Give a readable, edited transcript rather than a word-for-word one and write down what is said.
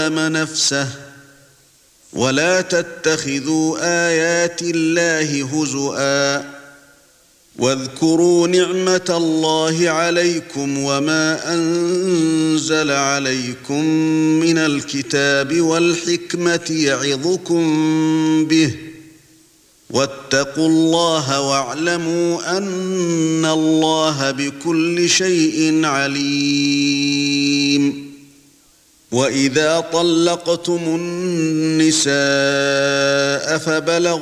نفسه ولا تتخذوا آيات الله هزؤا واذكروا نعمة الله عليكم وما أنزل عليكم من الكتاب والحكمة يعظكم به واتقوا الله واعلموا أن الله بكل شيء عليم وإذا طلقتم النساء فبلغوا